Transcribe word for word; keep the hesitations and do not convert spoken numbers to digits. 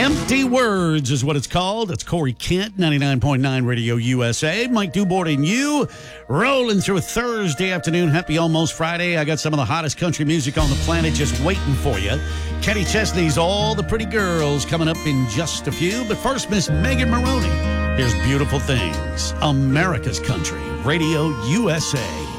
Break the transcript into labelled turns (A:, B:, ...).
A: Empty Words is what it's called. It's Corey Kent, ninety-nine point nine Radio U S A. Mike Dubort and you rolling through a Thursday afternoon. Happy almost Friday. I got some of the hottest country music on the planet just waiting for you. Kenny Chesney's All the Pretty Girls coming up in just a few. But first, Miss Megan Maroney. Here's Beautiful Things. America's Country, Radio U S A.